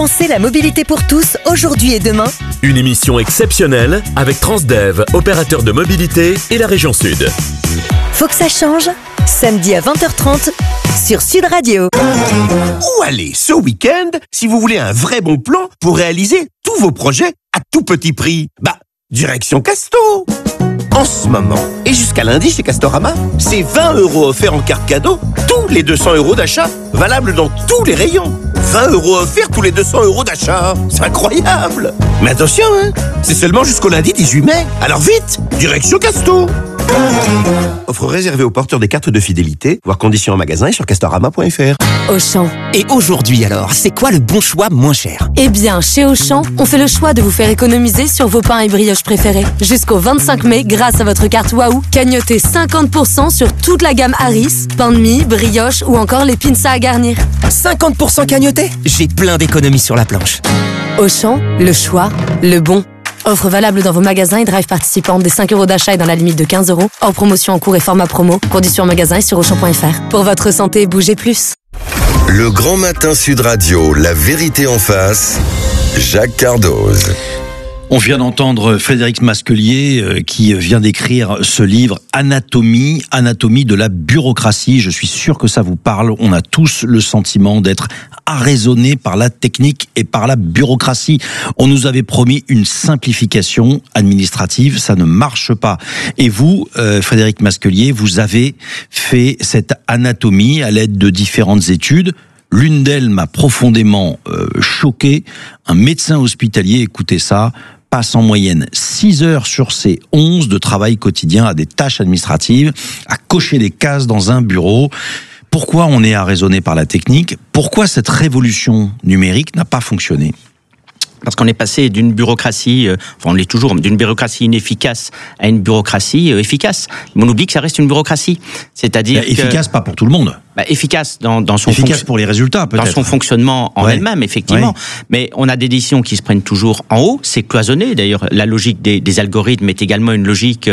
Pensez la mobilité pour tous, aujourd'hui et demain. Une émission exceptionnelle avec Transdev, opérateur de mobilité et la région Sud. Faut que ça change. Samedi à 20h30 sur Sud Radio. Où aller ce week-end si vous voulez un vrai bon plan pour réaliser tous vos projets à tout petit prix? Direction Casto. En ce moment, et jusqu'à lundi chez Castorama, c'est 20 € offerts en carte cadeau tous les 200 € d'achat, valable dans tous les rayons. 20 € offerts tous les 200 € d'achat. C'est incroyable. Mais attention, c'est seulement jusqu'au lundi 18 mai. Alors vite, direction Casto. Offre réservée aux porteurs des cartes de fidélité, voir conditions en magasin et sur castorama.fr. Auchan. Et aujourd'hui alors, c'est quoi le bon choix moins cher? Eh bien, chez Auchan, on fait le choix de vous faire économiser sur vos pains et brioches préférés. Jusqu'au 25 mai, grâce à votre carte Waouh, cagnotez 50% sur toute la gamme Harris, pain de mie, brioche ou encore les pinces à garnir. 50% cagnoté? J'ai plein d'économies sur la planche. Auchan, le choix, le bon. Offre valable dans vos magasins et drive participants des 5 € d'achat et dans la limite de 15 €. Hors promotion en cours et format promo. Conditions en magasin et sur Auchan.fr. Pour votre santé, bougez plus. Le Grand Matin Sud Radio, la vérité en face, Jacques Cardoz. On vient d'entendre Frédéric Masquelier qui vient d'écrire ce livre Anatomie de la bureaucratie. Je suis sûr que ça vous parle. On a tous le sentiment d'être arraisonnés par la technique et par la bureaucratie. On nous avait promis une simplification administrative, ça ne marche pas. Et vous, Frédéric Masquelier, vous avez fait cette anatomie à l'aide de différentes études. L'une d'elles m'a profondément choqué. Un médecin hospitalier, écoutez ça, passe en moyenne 6 heures sur ses 11 de travail quotidien à des tâches administratives, à cocher des cases dans un bureau. Pourquoi on est arraisonné par la technique? Pourquoi cette révolution numérique n'a pas fonctionné? Parce qu'on est passé d'une bureaucratie, on l'est toujours, d'une bureaucratie inefficace à une bureaucratie efficace. Mais on oublie que ça reste une bureaucratie. C'est-à-dire efficace, pas pour tout le monde. Efficace dans son efficace pour les résultats, peut-être. Dans son fonctionnement en elle-même, effectivement. Ouais. Mais on a des décisions qui se prennent toujours en haut. C'est cloisonné. D'ailleurs, la logique des algorithmes est également une logique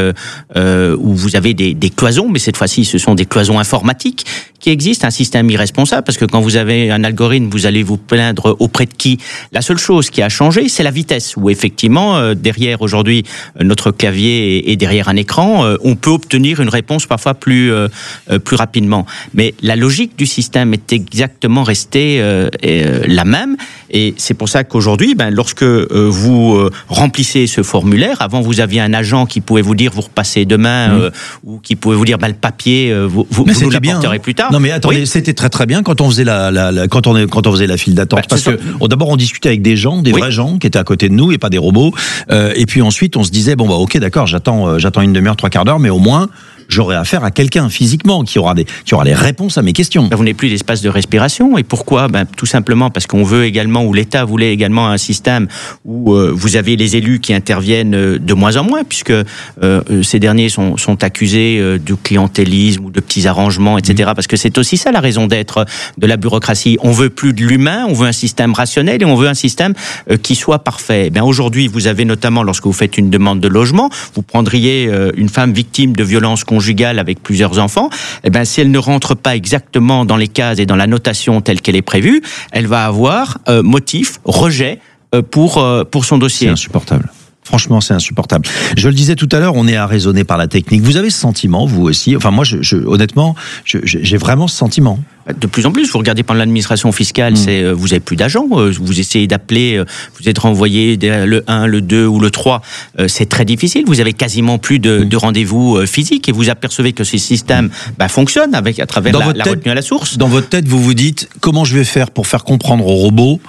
où vous avez des cloisons, mais cette fois-ci, ce sont des cloisons informatiques qui existent. Un système irresponsable, parce que quand vous avez un algorithme, vous allez vous plaindre auprès de qui? La seule chose qui a changé, c'est la vitesse. Où effectivement, derrière aujourd'hui notre clavier et derrière un écran, on peut obtenir une réponse parfois plus rapidement. Mais la logique du système est exactement restée la même, et c'est pour ça qu'aujourd'hui, lorsque vous remplissez ce formulaire, avant vous aviez un agent qui pouvait vous dire vous repassez demain, ou qui pouvait vous dire le papier vous nous l'apporterez plus tard. Non mais attendez, c'était très très bien quand on faisait quand on faisait la file d'attente, parce que d'abord on discutait avec des gens, des vrais gens qui étaient à côté de nous et pas des robots, et puis ensuite on se disait ok d'accord, j'attends une demi-heure, 3/4 d'heure, mais au moins j'aurai affaire à quelqu'un physiquement qui aura les réponses à mes questions. Vous n'avez plus d'espace de respiration. Et pourquoi? Tout simplement parce qu'on veut également, ou l'État voulait également un système où vous avez les élus qui interviennent de moins en moins, puisque ces derniers sont accusés de clientélisme ou de petits arrangements, etc. Parce que c'est aussi ça la raison d'être de la bureaucratie. On veut plus de l'humain, on veut un système rationnel et on veut un système qui soit parfait. Aujourd'hui, vous avez notamment, lorsque vous faites une demande de logement, vous prendriez une femme victime de violences conjugale avec plusieurs enfants, si elle ne rentre pas exactement dans les cases et dans la notation telle qu'elle est prévue, elle va avoir motif, rejet pour son dossier. C'est insupportable. Franchement, c'est insupportable. Je le disais tout à l'heure, on est arraisonné par la technique. Vous avez ce sentiment, vous aussi? Enfin, moi, honnêtement, j'ai vraiment ce sentiment. De plus en plus, vous regardez pendant l'administration fiscale, vous avez plus d'agents, vous essayez d'appeler, vous êtes renvoyé le 1, le 2 ou le 3, c'est très difficile, vous avez quasiment plus de rendez-vous physiques et vous apercevez que ces systèmes fonctionnent à travers la retenue à la source. Dans votre tête, vous vous dites, comment je vais faire pour faire comprendre aux robots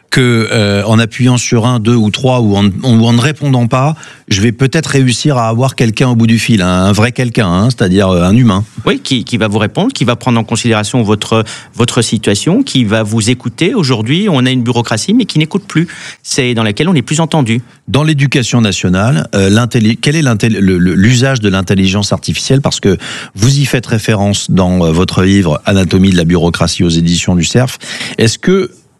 que en appuyant sur 1, 2 ou 3 ou en ne répondant pas, je vais peut-être réussir à avoir quelqu'un au bout du fil, un vrai quelqu'un, c'est-à-dire un humain. Oui, qui va vous répondre, qui va prendre en considération votre situation, qui va vous écouter. Aujourd'hui, on a une bureaucratie, mais qui n'écoute plus. C'est dans laquelle on n'est plus entendu. Dans l'éducation nationale, quel est l'usage de l'intelligence artificielle? Parce que vous y faites référence dans votre livre Anatomie de la bureaucratie aux éditions du Cerf. Est-ce que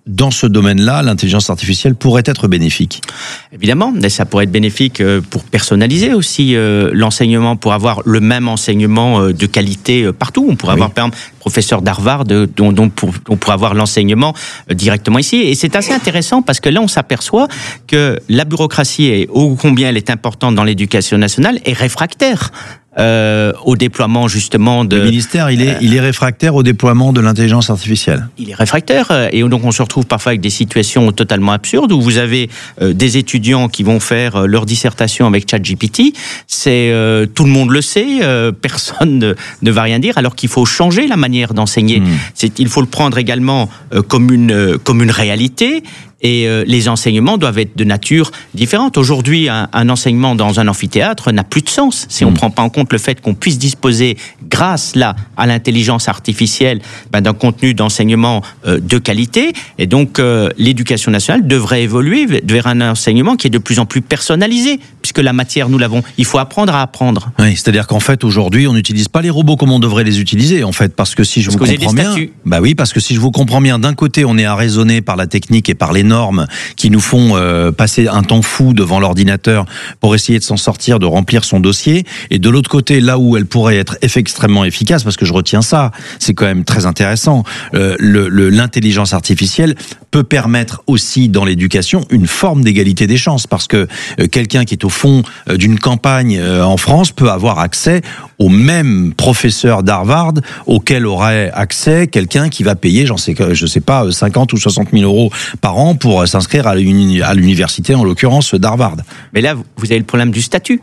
dans ce domaine-là, l'intelligence artificielle pourrait être bénéfique. Évidemment, mais ça pourrait être bénéfique pour personnaliser aussi l'enseignement, pour avoir le même enseignement de qualité partout. On pourrait avoir, par exemple, professeur d'Harvard dont on pourrait avoir l'enseignement directement ici. Et c'est assez intéressant parce que là, on s'aperçoit que la bureaucratie, et ô combien elle est importante dans l'éducation nationale, est réfractaire au déploiement justement de... Le ministère, il est réfractaire au déploiement de l'intelligence artificielle. Il est réfractaire et donc on se retrouve parfois avec des situations totalement absurdes où vous avez des étudiants qui vont faire leur dissertation avec ChatGPT. Tout le monde le sait, personne ne va rien dire, alors qu'il faut changer la manière d'enseigner. Il faut le prendre également comme une réalité. Et les enseignements doivent être de nature différente. Aujourd'hui, un enseignement dans un amphithéâtre n'a plus de sens si on ne prend pas en compte le fait qu'on puisse disposer, grâce là à l'intelligence artificielle, d'un contenu d'enseignement de qualité. Et donc, l'éducation nationale devrait évoluer vers un enseignement qui est de plus en plus personnalisé, puisque la matière, nous l'avons. Il faut apprendre à apprendre. Oui, c'est-à-dire qu'en fait, aujourd'hui, on n'utilise pas les robots comme on devrait les utiliser, en fait, parce que si je vous comprends bien, parce que si je vous comprends bien, d'un côté, on est arraisonné par la technique et par les normes qui nous font passer un temps fou devant l'ordinateur pour essayer de s'en sortir, de remplir son dossier, et de l'autre côté, là où elle pourrait être extrêmement efficace, parce que je retiens ça, c'est quand même très intéressant, l'intelligence artificielle peut permettre aussi dans l'éducation une forme d'égalité des chances, parce que quelqu'un qui est au fond d'une campagne en France peut avoir accès au même professeur d'Harvard auquel aurait accès quelqu'un qui va payer, je sais pas, 50 ou 60 000 euros par an pour s'inscrire à l'université, en l'occurrence d'Harvard. Mais là, vous avez le problème du statut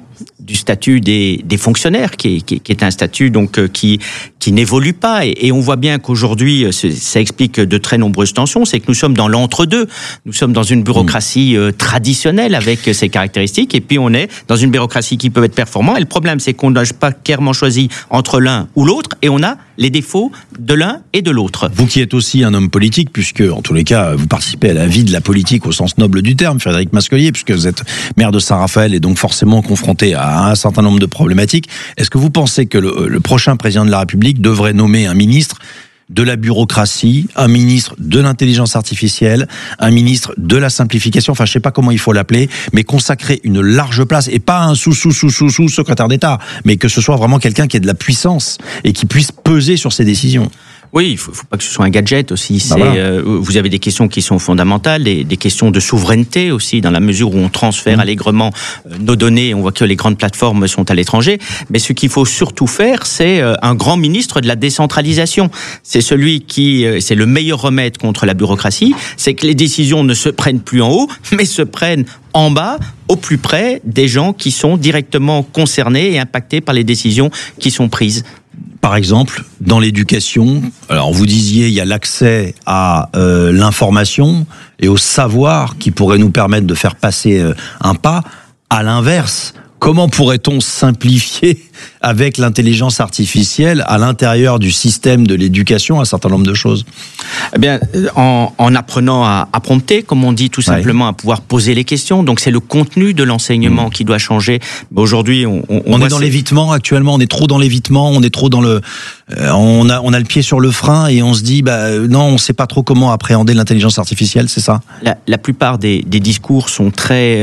des fonctionnaires, qui est un statut donc qui n'évolue pas. Et on voit bien qu'aujourd'hui, ça explique de très nombreuses tensions, c'est que nous sommes dans l'entre-deux. Nous sommes dans une bureaucratie traditionnelle avec ses caractéristiques, et puis on est dans une bureaucratie qui peut être performante. Et le problème, c'est qu'on n'a pas clairement choisi entre l'un ou l'autre, et on a les défauts de l'un et de l'autre. Vous qui êtes aussi un homme politique, puisque en tous les cas, vous participez à la vie de la politique au sens noble du terme, Frédéric Masquelier, puisque vous êtes maire de Saint-Raphaël et donc forcément confronté à un certain nombre de problématiques. Est-ce que vous pensez que le prochain président de la République devrait nommer un ministre de la bureaucratie, un ministre de l'intelligence artificielle, un ministre de la simplification, enfin je sais pas comment il faut l'appeler, mais consacrer une large place, et pas un sous-secrétaire d'État, mais que ce soit vraiment quelqu'un qui ait de la puissance et qui puisse peser sur ses décisions? Oui, il faut pas que ce soit un gadget aussi. Vous avez des questions qui sont fondamentales, des questions de souveraineté aussi, dans la mesure où on transfère allègrement nos données. On voit que les grandes plateformes sont à l'étranger. Mais ce qu'il faut surtout faire, c'est un grand ministre de la décentralisation. C'est c'est le meilleur remède contre la bureaucratie. C'est que les décisions ne se prennent plus en haut, mais se prennent en bas, au plus près des gens qui sont directement concernés et impactés par les décisions qui sont prises. Par exemple, dans l'éducation, alors vous disiez, il y a l'accès à l'information et au savoir qui pourrait nous permettre de faire passer un pas. À l'inverse, comment pourrait-on simplifier avec l'intelligence artificielle à l'intérieur du système de l'éducation un certain nombre de choses? Eh bien, en apprenant à prompter, comme on dit, tout simplement à pouvoir poser les questions. Donc c'est le contenu de l'enseignement qui doit changer. Aujourd'hui, on est dans l'évitement actuellement. On est trop dans l'évitement. On est trop dans le. On a le pied sur le frein et on se dit non, on sait pas trop comment appréhender l'intelligence artificielle. C'est ça. La plupart des discours sont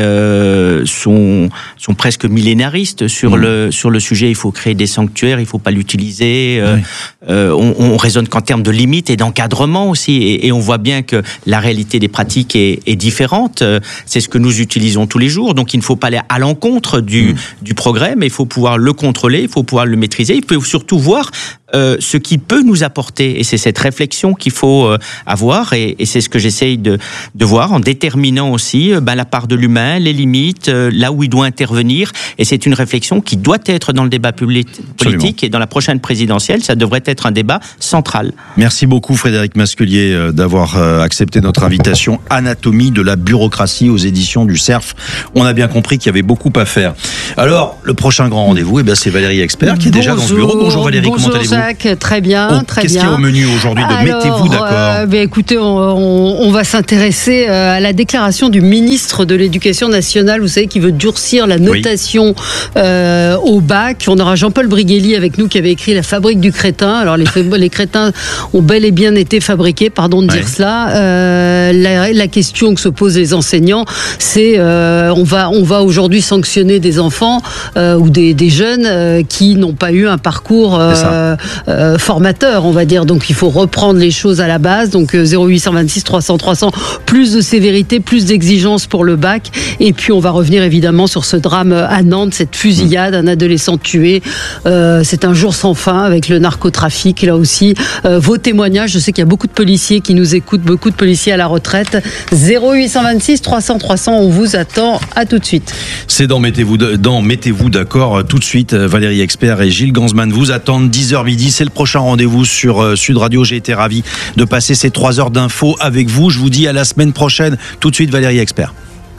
sont presque millénaristes sur le sujet. Il faut créer des sanctuaires, il faut pas l'utiliser. On raisonne qu'en termes de limites et d'encadrement aussi, et on voit bien que la réalité des pratiques est différente. C'est ce que nous utilisons tous les jours, donc il ne faut pas aller à l'encontre du progrès, mais il faut pouvoir le contrôler, il faut pouvoir le maîtriser, il faut surtout voir ce qui peut nous apporter, et c'est cette réflexion qu'il faut avoir, et c'est ce que j'essaye de voir en déterminant aussi la part de l'humain, les limites, là où il doit intervenir, et c'est une réflexion qui doit être dans le débat politique. Absolument. Et dans la prochaine présidentielle, ça devrait être un débat central. Merci beaucoup Frédéric Masquelier d'avoir accepté notre invitation. Anatomie de la bureaucratie aux éditions du Cerf. On a bien compris qu'il y avait beaucoup à faire. Alors, le prochain grand rendez-vous, c'est Valérie Expert qui est déjà dans ce bureau. Bonjour Valérie, comment allez-vous ? Jacques, très bien, très bien. Qu'est-ce qu'il y a au menu aujourd'hui de Mettez-vous d'accord Écoutez, on va s'intéresser à la déclaration du ministre de l'Éducation nationale, vous savez, qui veut durcir la notation au bac. On aura Jean-Paul Briguelli avec nous qui avait écrit La fabrique du crétin. Alors les crétins ont bel et bien été fabriqués, pardon de dire cela. La question que se posent les enseignants, c'est on va aujourd'hui sanctionner des enfants ou des jeunes qui n'ont pas eu un parcours formateur, on va dire. Donc il faut reprendre les choses à la base. Donc 0826 300 300, plus de sévérité, plus d'exigence pour le bac. Et puis on va revenir évidemment sur ce drame à Nantes, cette fusillade, un adolescent tué. C'est un jour sans fin avec le narcotrafic. Là aussi, vos témoignages. Je sais qu'il y a beaucoup de policiers qui nous écoutent, beaucoup de policiers à la retraite. 0826 300 300, on vous attend. À tout de suite. C'est dans Mettez-vous d'accord tout de suite. Valérie Expert et Gilles Gansman vous attendent 10h midi. C'est le prochain rendez-vous sur Sud Radio. J'ai été ravi de passer ces 3 heures d'infos avec vous. Je vous dis à la semaine prochaine. Tout de suite, Valérie Expert.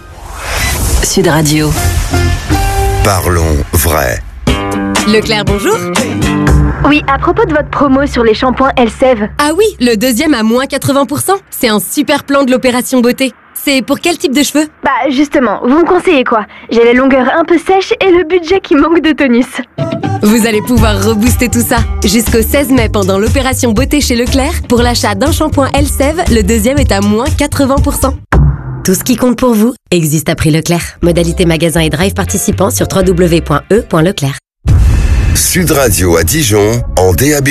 Sud Radio. Parlons vrai. Leclerc, bonjour. Oui, à propos de votre promo sur les shampoings Elseve. Ah oui, le deuxième à moins 80%. C'est un super plan de l'opération beauté. C'est pour quel type de cheveux ? Bah justement, vous me conseillez quoi ? J'ai les longueurs un peu sèches et le budget qui manque de tonus. Vous allez pouvoir rebooster tout ça. Jusqu'au 16 mai, pendant l'opération beauté chez Leclerc, pour l'achat d'un shampoing Elseve, le deuxième est à moins 80%. Tout ce qui compte pour vous existe à prix Leclerc. Modalité magasin et drive participant sur www.e.leclerc. Sud Radio à Dijon en DAB+.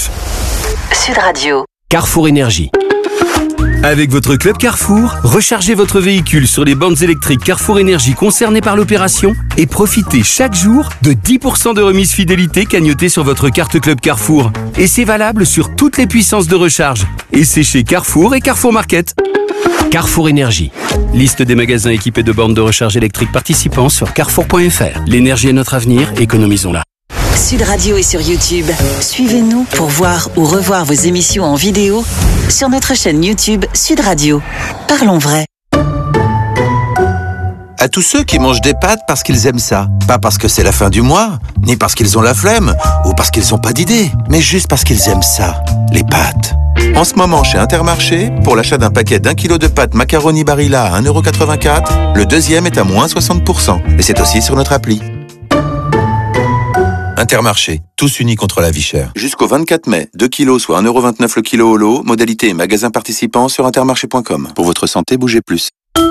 Sud Radio. Carrefour Énergie. Avec votre club Carrefour, rechargez votre véhicule sur les bornes électriques Carrefour Énergie concernées par l'opération et profitez chaque jour de 10% de remise fidélité cagnotée sur votre carte club Carrefour. Et c'est valable sur toutes les puissances de recharge. Et c'est chez Carrefour et Carrefour Market. Carrefour Énergie. Liste des magasins équipés de bornes de recharge électrique participants sur carrefour.fr. L'énergie est notre avenir, économisons-la. Sud Radio est sur YouTube. Suivez-nous pour voir ou revoir vos émissions en vidéo sur notre chaîne YouTube Sud Radio. Parlons vrai. À tous ceux qui mangent des pâtes parce qu'ils aiment ça. Pas parce que c'est la fin du mois, ni parce qu'ils ont la flemme, ou parce qu'ils n'ont pas d'idée, mais juste parce qu'ils aiment ça, les pâtes. En ce moment, chez Intermarché, pour l'achat d'un paquet d'1 kg de pâtes macaroni Barilla à 1,84 €, le deuxième est à moins 60%. Et c'est aussi sur notre appli. Intermarché, tous unis contre la vie chère. Jusqu'au 24 mai, 2 kilos soit 1,29 € le kilo au lot, modalité et magasin participant sur intermarché.com. Pour votre santé, bougez plus.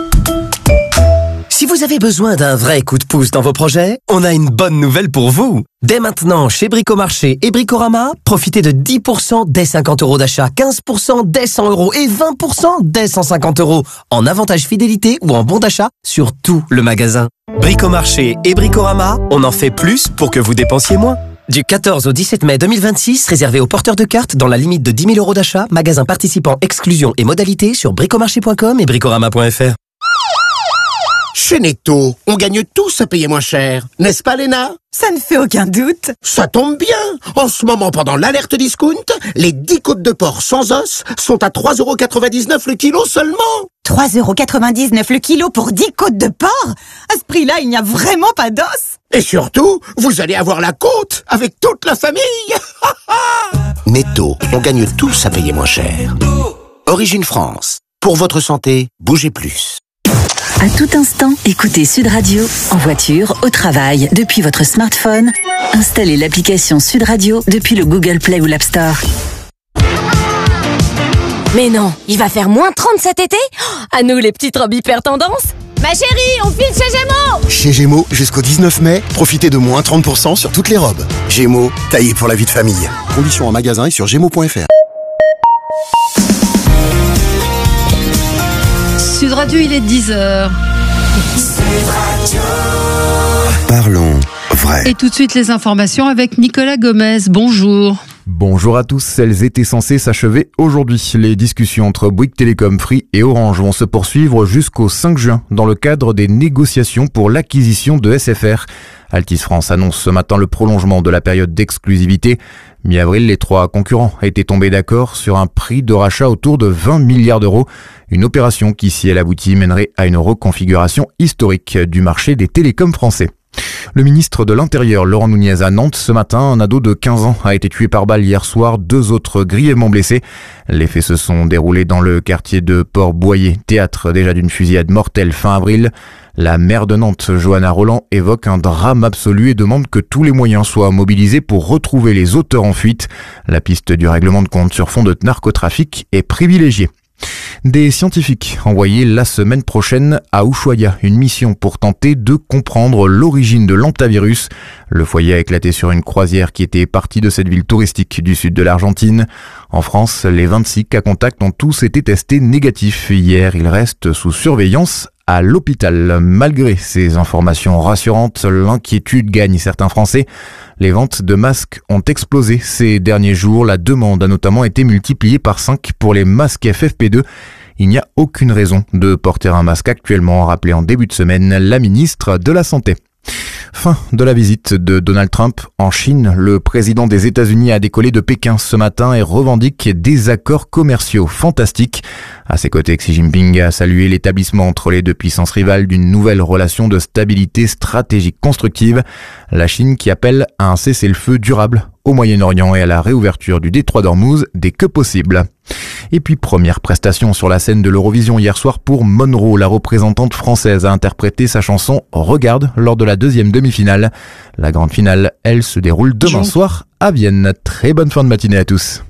Si vous avez besoin d'un vrai coup de pouce dans vos projets, on a une bonne nouvelle pour vous. Dès maintenant, chez Bricomarché et Bricorama, profitez de 10% dès 50 € d'achat, 15% dès 100 € et 20% dès 150 € en avantage fidélité ou en bon d'achat sur tout le magasin. Bricomarché et Bricorama, on en fait plus pour que vous dépensiez moins. Du 14 au 17 mai 2026, réservé aux porteurs de cartes dans la limite de 10 000 € d'achat, magasin participant, exclusion et modalités sur bricomarché.com et bricorama.fr. Chez Netto, on gagne tous à payer moins cher. N'est-ce pas, Léna ? Ça ne fait aucun doute. Ça tombe bien. En ce moment, pendant l'alerte discount, les 10 côtes de porc sans os sont à 3,99 € le kilo seulement. 3,99 € le kilo pour 10 côtes de porc ? À ce prix-là, il n'y a vraiment pas d'os. Et surtout, vous allez avoir la côte avec toute la famille. Netto, on gagne tous à payer moins cher. Origine France. Pour votre santé, bougez plus. À tout instant, écoutez Sud Radio en voiture, au travail, depuis votre smartphone. Installez l'application Sud Radio depuis le Google Play ou l'App Store. Mais non, il va faire moins 30 cet été ? À nous les petites robes hyper tendance. Ma chérie, on file chez Gémeaux. Chez Gémeaux, jusqu'au 19 mai, profitez de moins 30% sur toutes les robes. Gémeaux, taillé pour la vie de famille. Conditions en magasin et sur gémeaux.fr. Sud Radio, il est 10h. Parlons vrai. Et tout de suite les informations avec Nicolas Gomez. Bonjour. Bonjour à tous, elles étaient censées s'achever aujourd'hui. Les discussions entre Bouygues Telecom, Free et Orange vont se poursuivre jusqu'au 5 juin dans le cadre des négociations pour l'acquisition de SFR. Altice France annonce ce matin le prolongement de la période d'exclusivité. Mi-avril, les 3 concurrents étaient tombés d'accord sur un prix de rachat autour de 20 milliards d'euros. Une opération qui, si elle aboutit, mènerait à une reconfiguration historique du marché des télécoms français. Le ministre de l'Intérieur, Laurent Nunez, à Nantes, ce matin, un ado de 15 ans a été tué par balle hier soir, 2 autres grièvement blessés. Les faits se sont déroulés dans le quartier de Port-Boyer, théâtre déjà d'une fusillade mortelle fin avril. La maire de Nantes, Johanna Roland, évoque un drame absolu et demande que tous les moyens soient mobilisés pour retrouver les auteurs en fuite. La piste du règlement de compte sur fond de narcotrafic est privilégiée. Des scientifiques envoyés la semaine prochaine à Ushuaia, une mission pour tenter de comprendre l'origine de l'hantavirus. Le foyer a éclaté sur une croisière qui était partie de cette ville touristique du sud de l'Argentine. En France, les 26 cas contacts ont tous été testés négatifs. Hier, ils restent sous surveillance à l'hôpital. Malgré ces informations rassurantes, l'inquiétude gagne certains Français. Les ventes de masques ont explosé ces derniers jours. La demande a notamment été multipliée par 5 pour les masques FFP2. Il n'y a aucune raison de porter un masque actuellement, a rappelé en début de semaine la ministre de la Santé. Fin de la visite de Donald Trump en Chine. Le président des États-Unis a décollé de Pékin ce matin et revendique des accords commerciaux fantastiques. À ses côtés, Xi Jinping a salué l'établissement entre les deux puissances rivales d'une nouvelle relation de stabilité stratégique constructive. La Chine qui appelle à un cessez-le-feu durable au Moyen-Orient et à la réouverture du détroit d'Ormuz dès que possible. Et puis première prestation sur la scène de l'Eurovision hier soir pour Monroe. La représentante française a interprété sa chanson Regarde lors de la deuxième demi-finale. La grande finale, elle, se déroule demain soir à Vienne. Très bonne fin de matinée à tous.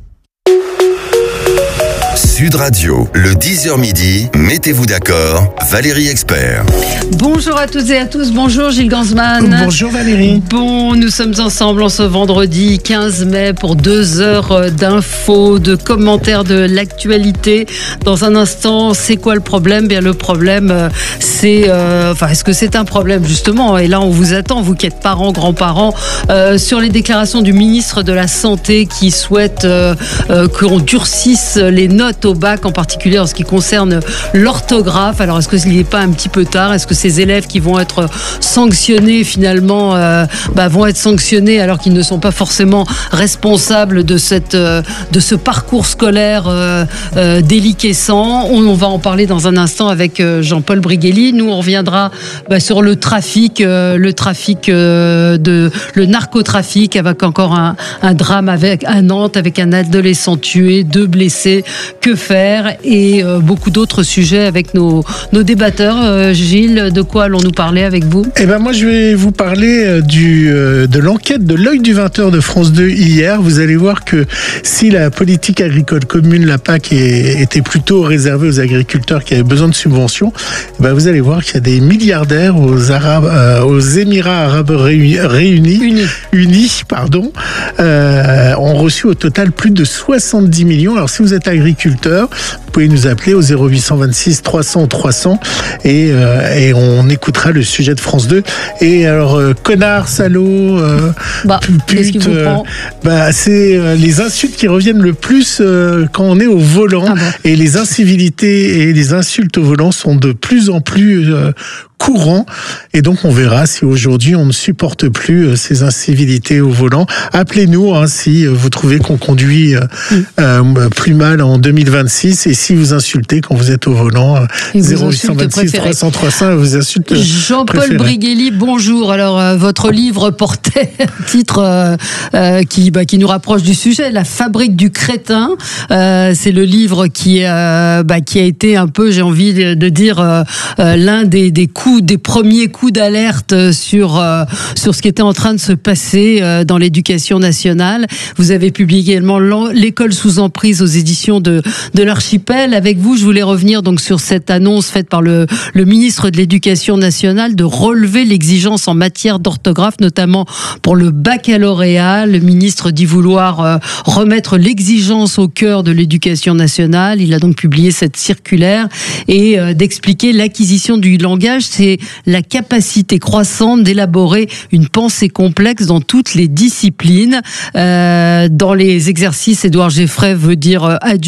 Sud Radio, le 10h midi, mettez-vous d'accord, Valérie Expert. Bonjour à toutes et à tous, bonjour Gilles Gansman. Bonjour Valérie. Bon, nous sommes ensemble en ce vendredi 15 mai pour 2 heures d'infos, de commentaires de l'actualité. Dans un instant, c'est quoi le problème ? Bien, le problème, c'est... est-ce que c'est un problème justement ? Et là, on vous attend, vous qui êtes parents, grands-parents, sur les déclarations du ministre de la Santé qui souhaite qu'on durcisse les notes au bac, en particulier en ce qui concerne l'orthographe. Alors, est-ce qu'il n'est pas un petit peu tard ? Est-ce que ces élèves qui vont être sanctionnés finalement vont être sanctionnés alors qu'ils ne sont pas forcément responsables de ce parcours scolaire déliquescent ? On va en parler dans un instant avec Jean-Paul Briguelli. Nous, on reviendra sur le narcotrafic, avec encore un drame à Nantes, avec un adolescent tué, 2 blessés. Que faire ? Et beaucoup d'autres sujets avec nos débatteurs. Gilles, de quoi allons-nous parler avec vous ? Moi, je vais vous parler de l'enquête de l'œil du 20h de France 2 hier. Vous allez voir que si la politique agricole commune, la PAC, était plutôt réservée aux agriculteurs qui avaient besoin de subventions, vous allez voir qu'il y a des milliardaires aux Émirats Arabes Unis, ont reçu au total plus de 70 millions. Alors, si vous êtes agriculteur, vous pouvez nous appeler au 0826 300 300 et on écoutera le sujet de France 2. Et alors, connard, salaud, qu'est-ce qui vous prend ? C'est les insultes qui reviennent le plus quand on est au volant. Et les incivilités et les insultes au volant sont de plus en plus courant, et donc on verra si aujourd'hui on ne supporte plus ces incivilités au volant. Appelez-nous si vous trouvez qu'on conduit plus mal en 2026, et si vous insultez quand vous êtes au volant, 0826 300 300 vous insulte. Jean-Paul Briguelli, bonjour. Alors votre livre portait un titre qui nous rapproche du sujet, La fabrique du crétin. C'est le livre qui a été un peu, j'ai envie de dire, l'un des premiers coups d'alerte sur ce qui était en train de se passer dans l'éducation nationale. Vous avez publié également L'école sous emprise aux éditions de l'Archipel. Avec vous, je voulais revenir donc sur cette annonce faite par le ministre de l'Éducation nationale de relever l'exigence en matière d'orthographe, notamment pour le baccalauréat. Le ministre dit vouloir remettre l'exigence au cœur de l'éducation nationale. Il a donc publié cette circulaire et d'expliquer l'acquisition du langage, c'est la capacité croissante d'élaborer une pensée complexe dans toutes les disciplines. Dans les exercices, Édouard Geffray veut dire adieu au texte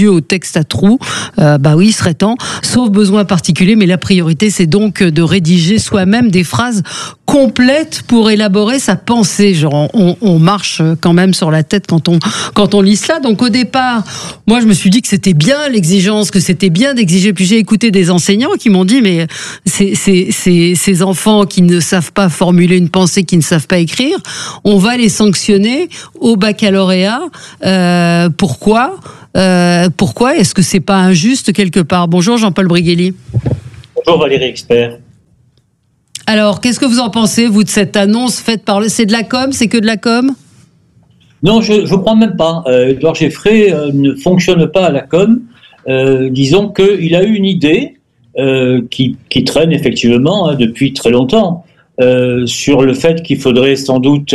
texte à trous. Oui, il serait temps, sauf besoin particulier, mais la priorité, c'est donc de rédiger soi-même des phrases complètes pour élaborer sa pensée. Genre, on marche quand même sur la tête quand on lit cela. Donc au départ, moi je me suis dit que c'était bien l'exigence, que c'était bien d'exiger. Puis j'ai écouté des enseignants qui m'ont dit mais ces enfants qui ne savent pas formuler une pensée, qui ne savent pas écrire, on va les sanctionner au baccalauréat. Pourquoi est-ce que c'est pas injuste quelque part? Bonjour Jean-Paul Briguelli. Bonjour Valérie Expert. Alors, qu'est-ce que vous en pensez, vous, de cette annonce faite par c'est de la com, c'est que de la com? Non, je ne crois même pas. Édouard Geffray ne fonctionne pas à la com. Disons qu'il a eu une idée qui traîne effectivement depuis très longtemps sur le fait qu'il faudrait sans doute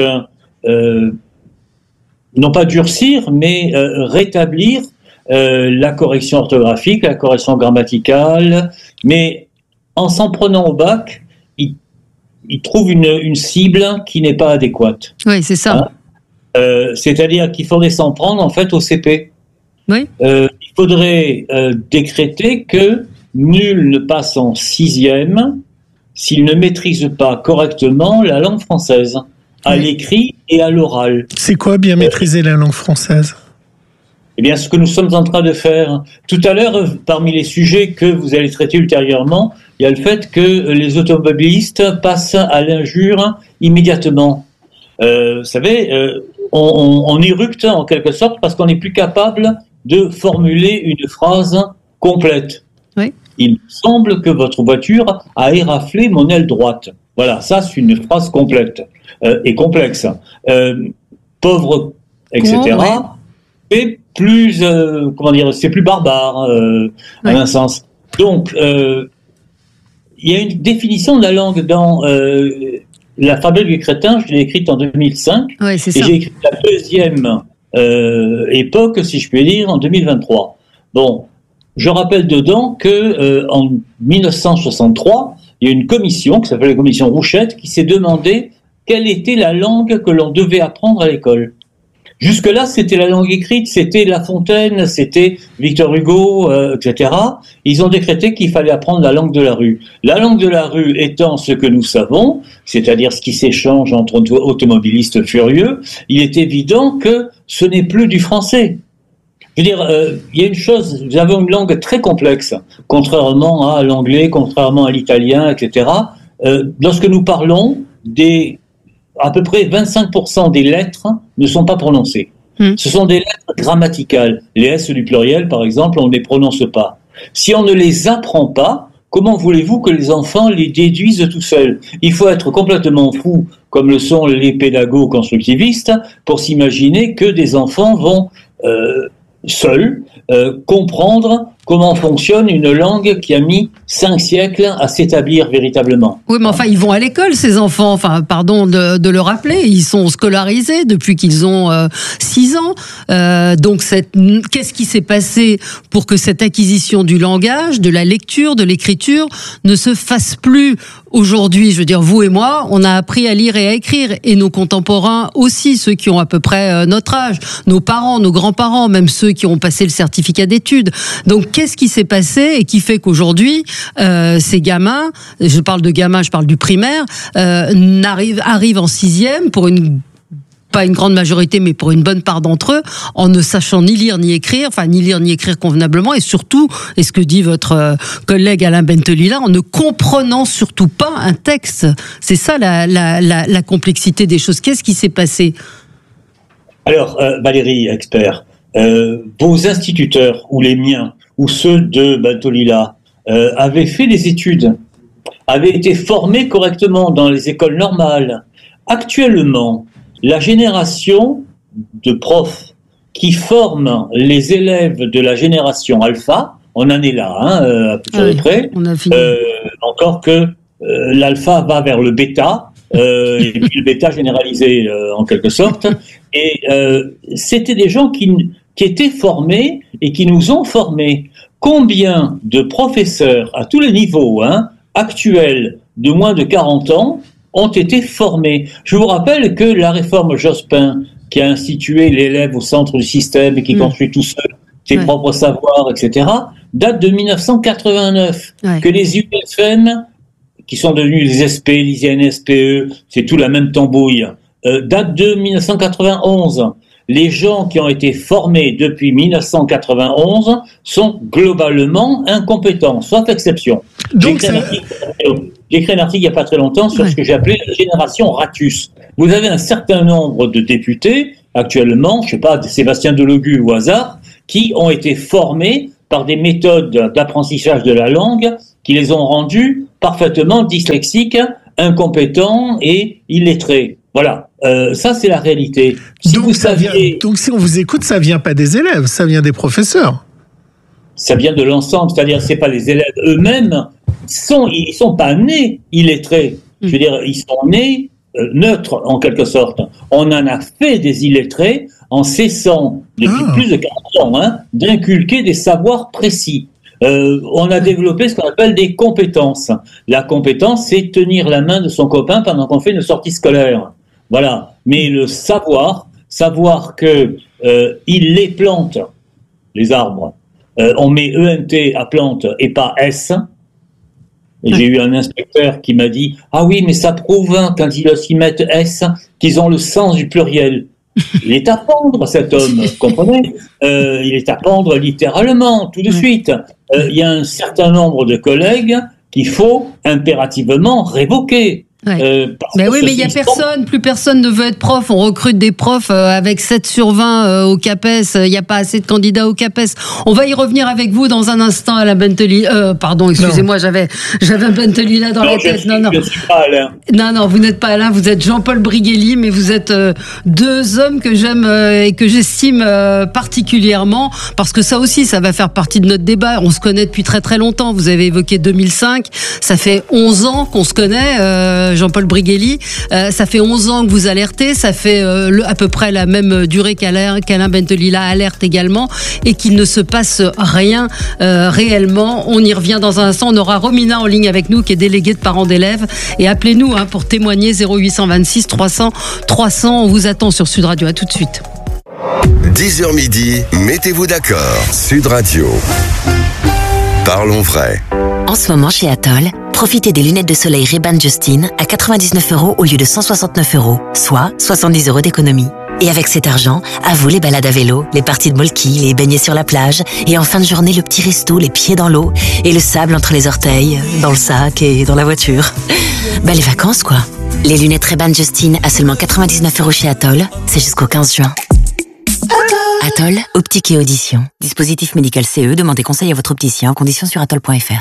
non pas durcir, mais rétablir la correction orthographique, la correction grammaticale, mais en s'en prenant au bac, il trouve une cible qui n'est pas adéquate. Oui, c'est ça. C'est-à-dire qu'il faudrait s'en prendre en fait au CP. Oui. Il faudrait décréter que nul ne passe en 6e s'il ne maîtrise pas correctement la langue française, à l'écrit et à l'oral. C'est quoi bien maîtriser la langue française? Eh bien, ce que nous sommes en train de faire. Tout à l'heure, parmi les sujets que vous allez traiter ultérieurement, il y a le fait que les automobilistes passent à l'injure immédiatement. Vous savez, on éructe en quelque sorte parce qu'on n'est plus capable de formuler une phrase complète. Oui. Il me semble que votre voiture a éraflé mon aile droite. Voilà, ça c'est une phrase complète et complexe. Pauvre, etc. C'est plus, c'est plus barbare, en un sens. Donc, il y a une définition de la langue dans La fabule du crétin, je l'ai écrite en 2005, et j'ai écrit la deuxième époque, si je puis dire, en 2023. Bon, je rappelle dedans que en 1963, il y a une commission qui s'appelle la commission Rouchette qui s'est demandé quelle était la langue que l'on devait apprendre à l'école. Jusque-là, c'était la langue écrite, c'était La Fontaine, c'était Victor Hugo, etc. Ils ont décrété qu'il fallait apprendre la langue de la rue. La langue de la rue étant ce que nous savons, c'est-à-dire ce qui s'échange entre automobilistes furieux, il est évident que ce n'est plus du français. Je veux dire, il y a une chose, nous avons une langue très complexe, contrairement à l'anglais, contrairement à l'italien, etc. Lorsque nous parlons, à peu près 25% des lettres ne sont pas prononcées. Ce sont des lettres grammaticales. Les S du pluriel, par exemple, on ne les prononce pas. Si on ne les apprend pas, comment voulez-vous que les enfants les déduisent tout seuls? Il faut être complètement fou, comme le sont les pédagogues constructivistes, pour s'imaginer que des enfants vont seuls comprendre comment fonctionne une langue qui a mis 5 siècles à s'établir véritablement. Oui, mais enfin, ils vont à l'école, ces enfants. Enfin, pardon de le rappeler, ils sont scolarisés depuis qu'ils ont 6 ans. Donc, qu'est-ce qui s'est passé pour que cette acquisition du langage, de la lecture, de l'écriture ne se fasse plus aujourd'hui? Je veux dire, vous et moi, on a appris à lire et à écrire, et nos contemporains aussi, ceux qui ont à peu près notre âge, nos parents, nos grands-parents, même ceux qui ont passé le certificat d'études. Donc, qu'est-ce qui s'est passé et qui fait qu'aujourd'hui, ces gamins, je parle de gamins, je parle du primaire, arrivent en 6e pour pas une grande majorité, mais pour une bonne part d'entre eux, en ne sachant ni lire ni écrire, enfin ni lire ni écrire convenablement, et surtout, et ce que dit votre collègue Alain Bentelila, en ne comprenant surtout pas un texte. C'est ça la complexité des choses. Qu'est-ce qui s'est passé? Alors, Valérie, expert, vos instituteurs, ou les miens, ou ceux de Bentelila, avaient fait des études, avaient été formés correctement dans les écoles normales. Actuellement, la génération de profs qui forment les élèves de la génération alpha, on en est là, à peu près, encore que l'alpha va vers le bêta, et puis le bêta généralisé en quelque sorte, et c'était des gens qui étaient formés et qui nous ont formés. Combien de professeurs à tous les niveaux actuels de moins de 40 ans ont été formés? Je vous rappelle que la réforme Jospin, qui a institué l'élève au centre du système et qui construit tout seul, ses propres savoirs, etc., date de 1989. Que les UFM, qui sont devenus les SP, les INSPE, c'est tout la même tambouille, date de 1991. Les gens qui ont été formés depuis 1991 sont globalement incompétents, sauf exception. J'ai écrit un article il n'y a pas très longtemps sur ce que j'ai appelé la génération Ratus. Vous avez un certain nombre de députés, actuellement, je ne sais pas, Sébastien Delogu au hasard, qui ont été formés par des méthodes d'apprentissage de la langue qui les ont rendus parfaitement dyslexiques, incompétents et illettrés. Voilà, ça c'est la réalité. Donc si on vous écoute, ça vient pas des élèves, ça vient des professeurs. Ça vient de l'ensemble, c'est-à-dire c'est pas les élèves eux-mêmes, ils sont pas nés illettrés. Je veux dire, ils sont nés neutres en quelque sorte. On en a fait des illettrés en cessant depuis plus de 40 ans d'inculquer des savoirs précis. On a développé ce qu'on appelle des compétences. La compétence, c'est tenir la main de son copain pendant qu'on fait une sortie scolaire. Voilà. Mais le savoir que il les plante, les arbres. On met ENT à plante et pas S. Et j'ai eu un inspecteur qui m'a dit « Ah oui, mais ça prouve, quand ils s'y mettent S, qu'ils ont le sens du pluriel. » Il est à pendre, cet homme, vous comprenez ? Il est à pendre littéralement, tout de suite. Il y a un certain nombre de collègues qu'il faut impérativement révoquer. Mais oui, mais il y a plus personne ne veut être prof. On recrute des profs avec 7 sur 20 au CAPES. Il n'y a pas assez de candidats au CAPES. On va y revenir avec vous dans un instant, Alain Bentelli. Pardon, excusez-moi, j'avais un Bentelli là dans la tête. Je suis pas Alain. Non, vous n'êtes pas Alain, vous êtes Jean-Paul Briguelli, mais vous êtes deux hommes que j'aime et que j'estime particulièrement, parce que ça aussi, ça va faire partie de notre débat. On se connaît depuis très très longtemps. Vous avez évoqué 2005. Ça fait 11 ans qu'on se connaît. Jean-Paul Briguelli, ça fait 11 ans que vous alertez, ça fait à peu près la même durée qu'Alain Bentelli alerte également, et qu'il ne se passe rien réellement. On y revient dans un instant. On aura Romina en ligne avec nous, qui est déléguée de parents d'élèves, et appelez-nous pour témoigner, 0826 300 300. On vous attend sur Sud Radio. À tout de suite. 10h midi, mettez-vous d'accord. Sud Radio. Parlons vrai. En ce moment, chez Atoll, profitez des lunettes de soleil Ray-Ban Justine à 99 € au lieu de 169 €, soit 70 € d'économie. Et avec cet argent, à vous les balades à vélo, les parties de molki, les baignets sur la plage, et en fin de journée, le petit resto, les pieds dans l'eau, et le sable entre les orteils, dans le sac et dans la voiture. Les vacances, quoi. Les lunettes Ray-Ban Justine à seulement 99 € chez Atoll, c'est jusqu'au 15 juin. Atoll, optique et audition. Dispositif médical CE, demandez conseil à votre opticien, conditions sur atoll.fr.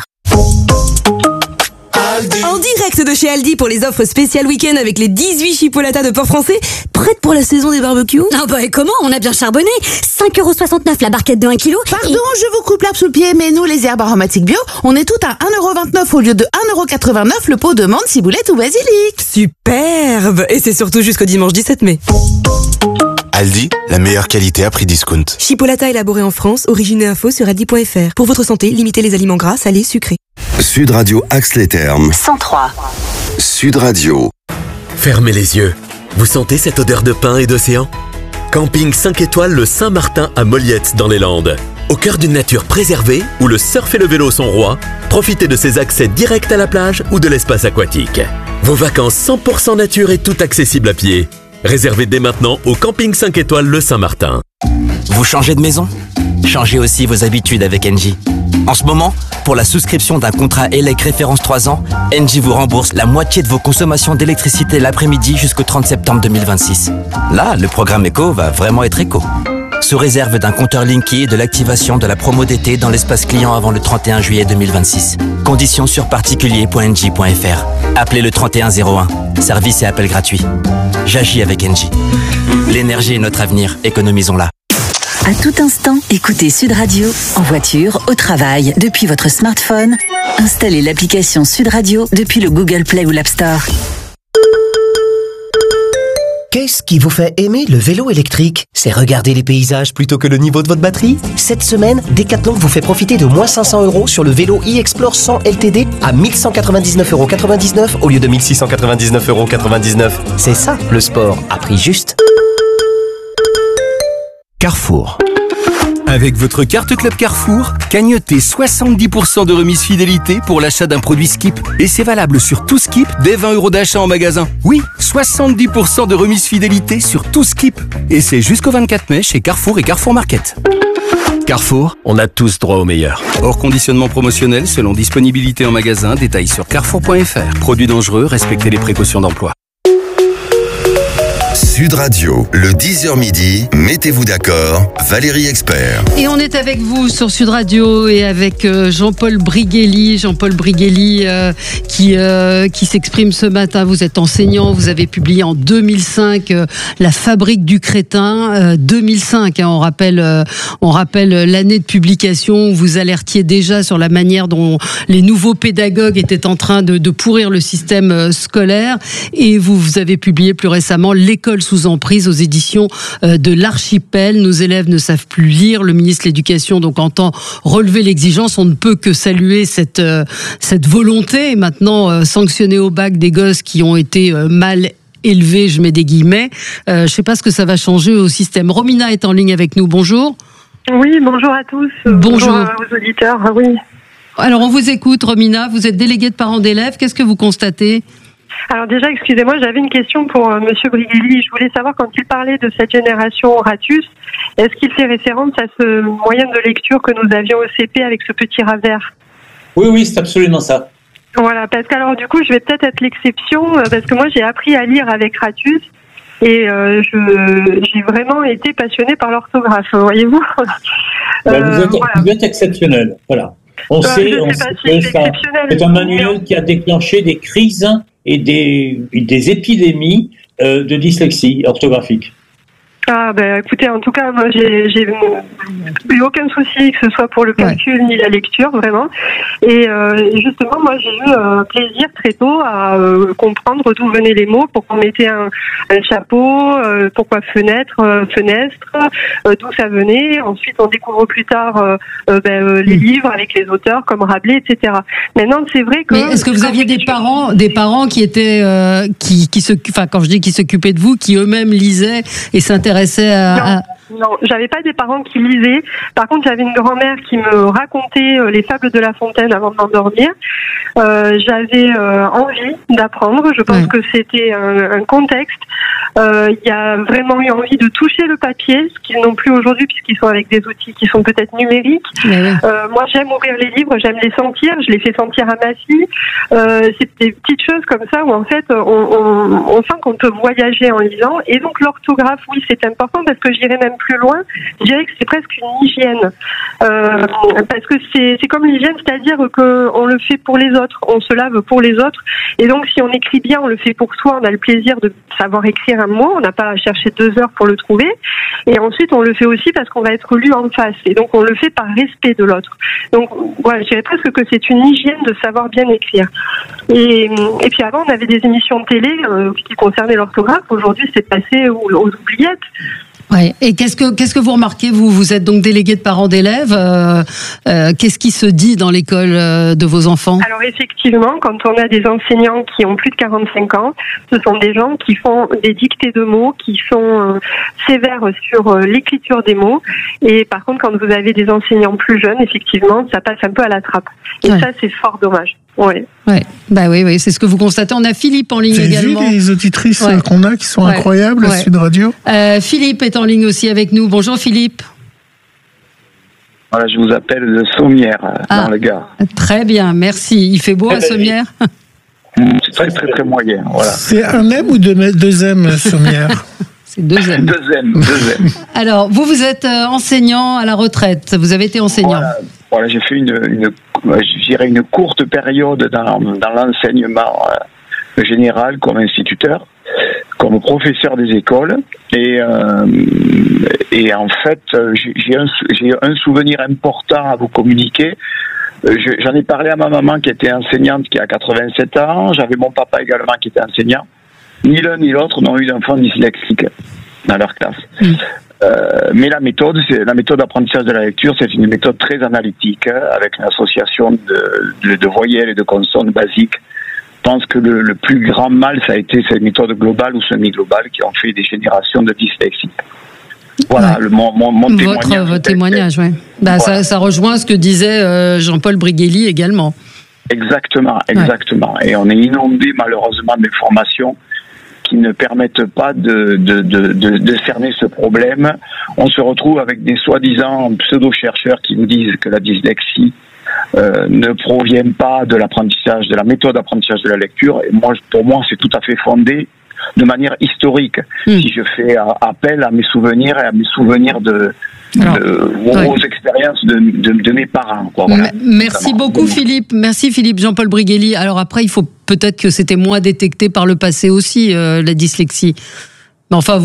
En direct de chez Aldi pour les offres spéciales week-end avec les 18 chipolatas de porc français, prêtes pour la saison des barbecues. Et comment ? On a bien charbonné. 5,69 € la barquette de 1 kg. Pardon, je vous coupe l'herbe sous le pied, mais nous, les herbes aromatiques bio, on est tout à 1,29 € au lieu de 1,89 € le pot de menthe, ciboulette ou basilic. Superbe. Et c'est surtout jusqu'au dimanche 17 mai. Aldi, la meilleure qualité à prix discount. Chipolata élaboré en France, origine et info sur aldi.fr. Pour votre santé, limitez les aliments gras, salés, sucrés. Sud Radio Axe-les-Thermes. 103. Sud Radio. Fermez les yeux. Vous sentez cette odeur de pin et d'océan ? Camping 5 étoiles le Saint-Martin à Molliette dans les Landes. Au cœur d'une nature préservée, où le surf et le vélo sont rois, profitez de ces accès directs à la plage ou de l'espace aquatique. Vos vacances 100% nature et tout accessible à pied. Réservez dès maintenant au Camping 5 étoiles le Saint-Martin. Vous changez de maison ? Changez aussi vos habitudes avec Engie. En ce moment, pour la souscription d'un contrat ELEC référence 3 ans, Engie vous rembourse la moitié de vos consommations d'électricité l'après-midi jusqu'au 30 septembre 2026. Là, le programme éco va vraiment être éco. Sous réserve d'un compteur Linky et de l'activation de la promo d'été dans l'espace client avant le 31 juillet 2026. Conditions sur particulier.engie.fr. Appelez le 3101. Service et appel gratuit. J'agis avec Engie. L'énergie est notre avenir, économisons-la. À tout instant, écoutez Sud Radio, en voiture, au travail, depuis votre smartphone. Installez l'application Sud Radio depuis le Google Play ou l'App Store. Qu'est-ce qui vous fait aimer le vélo électrique ? C'est regarder les paysages plutôt que le niveau de votre batterie ? Cette semaine, Decathlon vous fait profiter de moins 500 € sur le vélo e-Explore 100 LTD à 1199,99 € au lieu de 1699,99 €. C'est ça, le sport, à prix juste. Carrefour. Avec votre carte Club Carrefour, cagnotez 70% de remise fidélité pour l'achat d'un produit Skip. Et c'est valable sur tout Skip dès 20 € d'achat en magasin. Oui, 70% de remise fidélité sur tout Skip. Et c'est jusqu'au 24 mai chez Carrefour et Carrefour Market. Carrefour, on a tous droit au meilleur. Hors conditionnement promotionnel selon disponibilité en magasin, détails sur carrefour.fr. Produits dangereux, respectez les précautions d'emploi. Sud Radio, le 10h midi, mettez-vous d'accord, Valérie Expert. Et on est avec vous sur Sud Radio et avec Jean-Paul Briguelli. Jean-Paul Briguelli qui s'exprime ce matin. Vous êtes enseignant, vous avez publié en 2005 La Fabrique du crétin. 2005, on rappelle l'année de publication où vous alertiez déjà sur la manière dont les nouveaux pédagogues étaient en train de pourrir le système scolaire. Et vous avez publié plus récemment L'école sous emprise aux éditions de l'Archipel. Nos élèves ne savent plus lire. Le ministre de l'Éducation donc entend relever l'exigence. On ne peut que saluer cette volonté et maintenant sanctionner au bac des gosses qui ont été mal élevés, je mets des guillemets. Je ne sais pas ce que ça va changer au système. Romina est en ligne avec nous. Bonjour. Oui, bonjour à tous. Bonjour aux auditeurs. Oui. Alors on vous écoute, Romina. Vous êtes déléguée de parents d'élèves. Qu'est-ce que vous constatez ? Alors déjà, excusez-moi, j'avais une question pour Monsieur Briguelli. Je voulais savoir, quand il parlait de cette génération Ratus, est-ce qu'il fait référence à ce moyen de lecture que nous avions au CP avec ce petit rat vert ? Oui, c'est absolument ça. Voilà, parce qu'alors du coup, je vais peut-être être l'exception, parce que moi j'ai appris à lire avec Ratus et j'ai vraiment été passionnée par l'orthographe, voyez-vous. Vous êtes exceptionnel, voilà. On sait que c'est un manuel qui a déclenché des crises et des épidémies de dyslexie orthographique. Ah écoutez, en tout cas, moi j'ai eu aucun souci que ce soit pour le calcul ni la lecture, vraiment. Et justement, moi j'ai eu plaisir très tôt à comprendre d'où venaient les mots, pourquoi on mettait un chapeau, pourquoi fenêtre, d'où ça venait. Ensuite, on découvre plus tard les livres avec les auteurs comme Rabelais, etc. Maintenant, c'est vrai que... Mais est-ce que vous aviez des parents qui étaient quand je dis qui s'occupaient de vous, qui eux-mêmes lisaient et s'intéressaient Non, j'avais pas des parents qui lisaient. Par contre, j'avais une grand-mère qui me racontait les fables de La Fontaine avant de m'endormir. J'avais envie d'apprendre. Je pense que c'était un contexte. Il y a vraiment eu envie de toucher le papier, ce qu'ils n'ont plus aujourd'hui puisqu'ils sont avec des outils qui sont peut-être numériques. Moi, j'aime ouvrir les livres, j'aime les sentir. Je les fais sentir à ma fille. C'est des petites choses comme ça où en fait, on sent qu'on peut voyager en lisant. Et donc, l'orthographe, oui, c'est important parce que j'irais même plus loin. Je dirais que c'est presque une hygiène. Parce que c'est comme l'hygiène, c'est-à-dire qu'on le fait pour les autres. On se lave pour les autres. Et donc, si on écrit bien, on le fait pour soi. On a le plaisir de savoir écrire un mot. On n'a pas à chercher 2 heures pour le trouver. Et ensuite, on le fait aussi parce qu'on va être lu en face. Et donc, on le fait par respect de l'autre. Donc, voilà, je dirais presque que c'est une hygiène de savoir bien écrire. Et puis avant, on avait des émissions de télé qui concernaient l'orthographe. Aujourd'hui, c'est passé aux oubliettes. Ouais. Et qu'est-ce que vous remarquez, vous êtes donc délégué de parents d'élèves, qu'est-ce qui se dit dans l'école de vos enfants ? Alors effectivement, quand on a des enseignants qui ont plus de 45 ans, ce sont des gens qui font des dictées de mots, qui sont sévères sur l'écriture des mots. Et par contre, quand vous avez des enseignants plus jeunes, effectivement, ça passe un peu à la trappe. Et ça, c'est fort dommage. Ouais. Oui, c'est ce que vous constatez. On a Philippe en ligne également. Vous avez vu les auditrices qu'on a qui sont incroyables à Sud Radio. Philippe est en ligne aussi avec nous. Bonjour Philippe. Voilà, je vous appelle de Sommières, dans le Gard. Très bien, merci. Il fait beau à Sommières ? C'est très très très moyen, voilà. C'est un M ou 2 M Sommières ? C'est 2 M. 2 M. Alors, vous êtes enseignant à la retraite. Vous avez été enseignant. Voilà, j'ai fait une courte période dans l'enseignement général comme instituteur, comme professeur des écoles, et en fait, j'ai un souvenir important à vous communiquer. J'en ai parlé à ma maman qui était enseignante, qui a 87 ans. J'avais mon papa également qui était enseignant. Ni l'un ni l'autre n'ont eu d'enfants dyslexiques dans leur classe. Mais la méthode d'apprentissage de la lecture, c'est une méthode très analytique, avec une association de voyelles et de consonnes basiques. Je pense que le plus grand mal, ça a été cette méthode globale ou semi-globale qui ont fait des générations de dyslexie. Voilà, mon témoignage. Votre témoignage, oui. Bah, voilà. Ça rejoint ce que disait Jean-Paul Briguelli également. Exactement. Et on est inondé malheureusement d'informations qui ne permettent pas de cerner ce problème. On se retrouve avec des soi-disant pseudo-chercheurs qui nous disent que la dyslexie ne provient pas de l'apprentissage, de la méthode d'apprentissage de la lecture. Et pour moi, c'est tout à fait fondé de manière historique. Si je fais appel à mes souvenirs et à mes souvenirs aux expériences de mes parents. Quoi, voilà. Merci beaucoup Philippe. Merci Philippe. Jean-Paul Briguelli. Alors après, il faut peut-être que c'était moins détecté par le passé aussi, la dyslexie. Mais enfin,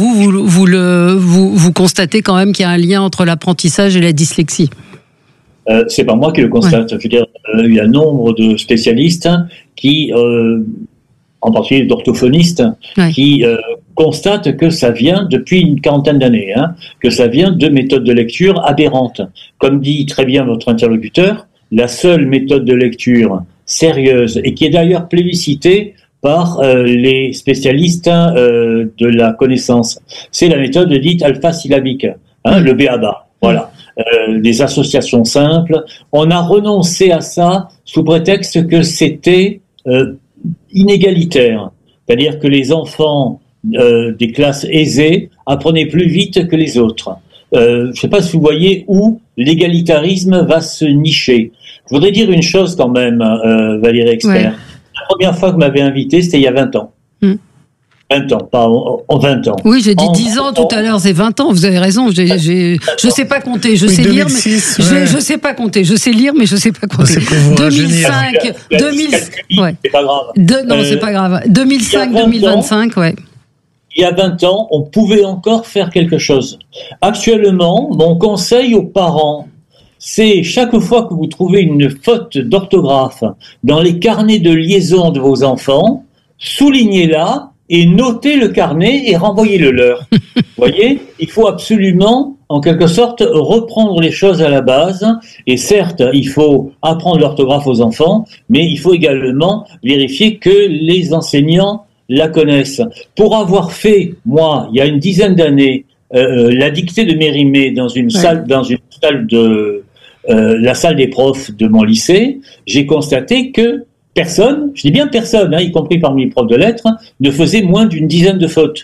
vous constatez quand même qu'il y a un lien entre l'apprentissage et la dyslexie. C'est pas moi qui le constate. Je veux dire, il y a nombre de spécialistes qui, en particulier d'orthophonistes, qui constatent que ça vient depuis une quarantaine d'années, que ça vient de méthodes de lecture aberrantes. Comme dit très bien votre interlocuteur, la seule méthode de lecture sérieuse, et qui est d'ailleurs plébiscitée par les spécialistes de la connaissance, c'est la méthode dite alpha-syllabique, le BABA. Voilà. Des associations simples. On a renoncé à ça sous prétexte que c'était inégalitaire. C'est-à-dire que les enfants des classes aisées apprenaient plus vite que les autres. Je ne sais pas si vous voyez où l'égalitarisme va se nicher. Je voudrais dire une chose quand même, Valérie Expert. La première fois que vous m'avez invité, c'était il y a 20 ans. 20 ans, pas en 20 ans. Oui, j'ai dit 10 ans tout à l'heure, c'est 20 ans, vous avez raison. Je sais pas compter, je sais lire, mais je sais pas compter. Je sais lire, mais je sais pas compter. 2005, 2000, ouais. C'est pas grave. Non, c'est pas grave. 2005, 2025, ouais. Il y a 20 ans, on pouvait encore faire quelque chose. Actuellement, mon conseil aux parents, c'est chaque fois que vous trouvez une faute d'orthographe dans les carnets de liaison de vos enfants, soulignez-la et notez le carnet et renvoyez-le leur. Vous voyez, il faut absolument, en quelque sorte, reprendre les choses à la base. Et certes, il faut apprendre l'orthographe aux enfants, mais il faut également vérifier que les enseignants la connaissent. Pour avoir fait, moi, il y a une dizaine d'années, la dictée de Mérimée dans une salle de la salle des profs de mon lycée, j'ai constaté que personne, je dis bien personne, y compris parmi les profs de lettres, ne faisait moins d'une dizaine de fautes.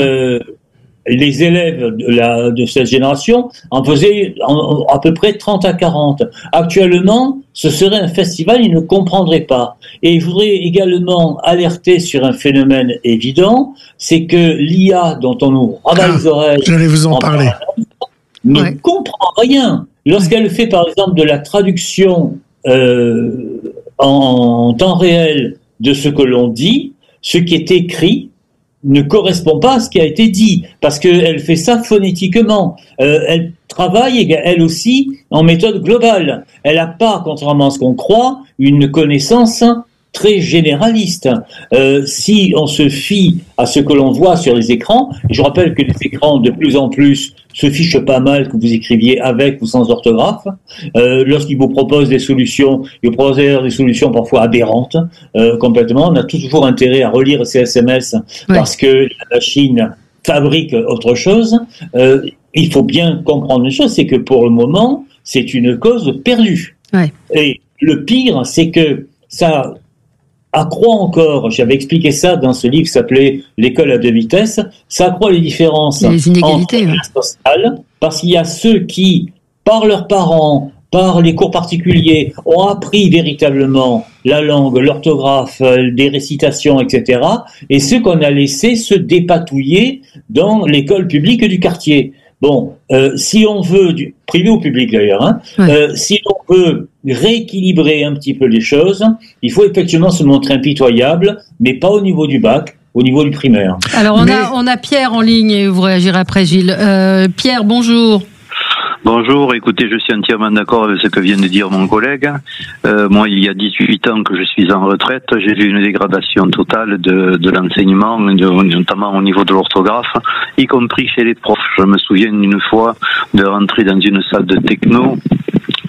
Les élèves de cette génération en faisaient à peu près 30 à 40. Actuellement, ce serait un festival, ils ne comprendraient pas. Et je voudrais également alerter sur un phénomène évident, c'est que l'IA dont on nous rabat les oreilles... J'allais vous en parler. Ne comprend rien. Lorsqu'elle fait par exemple de la traduction en temps réel de ce que l'on dit, ce qui est écrit ne correspond pas à ce qui a été dit, parce qu'elle fait ça phonétiquement. Elle travaille, elle aussi, en méthode globale. Elle n'a pas, contrairement à ce qu'on croit, une connaissance très généraliste. Si on se fie à ce que l'on voit sur les écrans, et je rappelle que les écrans, de plus en plus, se fichent pas mal que vous écriviez avec ou sans orthographe. Lorsqu'ils vous proposent des solutions, ils vous proposent des solutions parfois aberrantes, complètement. On a toujours intérêt à relire ces SMS parce que la machine fabrique autre chose. Il faut bien comprendre une chose, c'est que pour le moment, c'est une cause perdue. Et le pire, c'est que ça accroît encore, j'avais expliqué ça dans ce livre qui s'appelait L'école à deux vitesses, ça accroît les différences entre classes sociales, parce qu'il y a ceux qui, par leurs parents, par les cours particuliers, ont appris véritablement la langue, l'orthographe, des récitations, etc., et ceux qu'on a laissés se dépatouiller dans l'école publique du quartier. Bon, si on veut, privé ou public d'ailleurs, si on veut rééquilibrer un petit peu les choses, il faut effectivement se montrer impitoyable, mais pas au niveau du bac, au niveau du primaire. Alors on a Pierre en ligne et vous réagirez après Gilles. Pierre, bonjour. Bonjour, écoutez, je suis entièrement d'accord avec ce que vient de dire mon collègue. Moi, il y a 18 ans que je suis en retraite, j'ai vu une dégradation totale de l'enseignement, notamment au niveau de l'orthographe, y compris chez les profs. Je me souviens une fois de rentrer dans une salle de techno